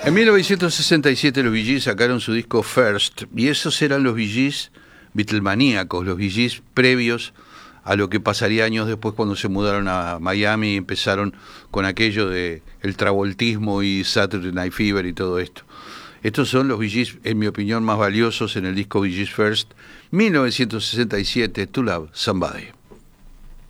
En 1967 los Bee Gees sacaron su disco First, y esos eran los Bee Gees Beatlemaníacos, los Bee Gees previos a lo que pasaría años después cuando se mudaron a Miami y empezaron con aquello de el travoltismo y Saturday Night Fever y todo esto. Estos son los Bee Gees, en mi opinión, más valiosos en el disco Bee Gees First, 1967, To Love Somebody.